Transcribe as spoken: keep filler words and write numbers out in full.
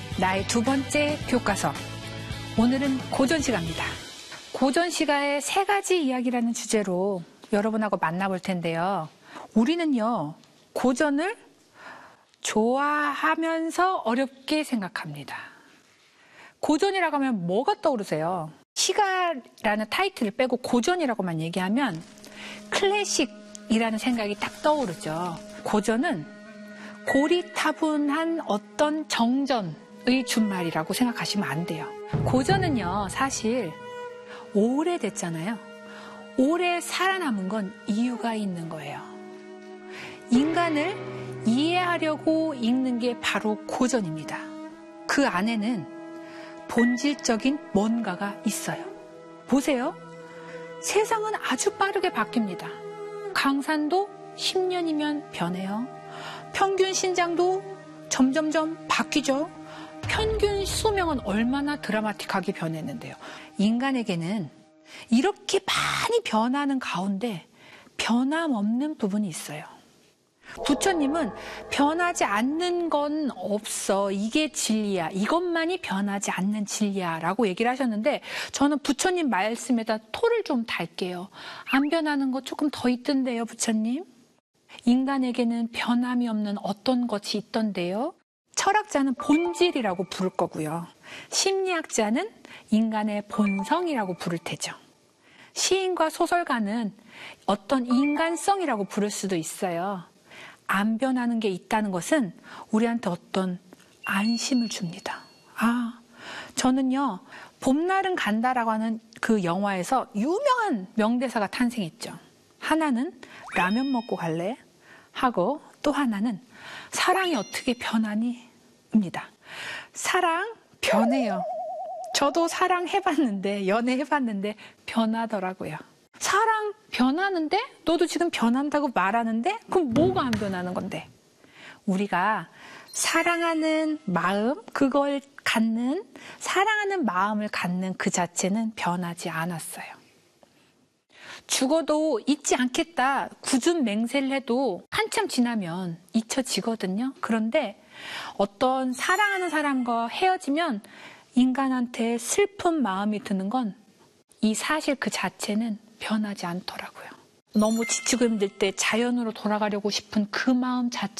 나의 두 번째 교과서. 오늘은 고전시가입니다. 고전시가의 세 가지 이야기라는 주제로 여러분하고 만나볼 텐데요. 우리는요, 고전을 좋아하면서 어렵게 생각합니다. 고전이라고 하면 뭐가 떠오르세요? 시가라는 타이틀을 빼고 고전이라고만 얘기하면 클래식이라는 생각이 딱 떠오르죠. 고전은 고리타분한 어떤 정전의 준말이라고 생각하시면 안 돼요. 고전은요, 사실 오래됐잖아요. 오래 살아남은 건 이유가 있는 거예요. 인간을 이해하려고 읽는 게 바로 고전입니다. 그 안에는 본질적인 뭔가가 있어요. 보세요. 세상은 아주 빠르게 바뀝니다. 강산도 십 년이면 변해요. 평균 신장도 점점점 바뀌죠. 평균 수명은 얼마나 드라마틱하게 변했는데요. 인간에게는 이렇게 많이 변하는 가운데 변함없는 부분이 있어요. 부처님은 변하지 않는 건 없어. 이게 진리야. 이것만이 변하지 않는 진리야. 라고 얘기를 하셨는데 저는 부처님 말씀에다 토를 좀 달게요. 안 변하는 거 조금 더 있던데요, 부처님? 인간에게는 변함이 없는 어떤 것이 있던데요. 철학자는 본질이라고 부를 거고요. 심리학자는 인간의 본성이라고 부를 테죠. 시인과 소설가는 어떤 인간성이라고 부를 수도 있어요. 안 변하는 게 있다는 것은 우리한테 어떤 안심을 줍니다. 아, 저는요, 봄날은 간다라고 하는 그 영화에서 유명한 명대사가 탄생했죠. 하나는 라면 먹고 갈래? 하고 또 하나는 사랑이 어떻게 변하니? 입니다. 사랑 변해요. 저도 사랑해봤는데, 연애해봤는데 변하더라고요. 사랑 변하는데? 너도 지금 변한다고 말하는데? 그럼 뭐가 안 변하는 건데? 우리가 사랑하는 마음, 그걸 갖는, 사랑하는 마음을 갖는 그 자체는 변하지 않았어요. 죽어도 잊지 않겠다, 굳은 맹세를 해도 한참 지나면 잊혀지거든요. 그런데 어떤 사랑하는 사람과 헤어지면 인간한테 슬픈 마음이 드는 건 이 사실 그 자체는 변하지 않더라고요. 너무 지치고 힘들 때 자연으로 돌아가려고 싶은 그 마음 자체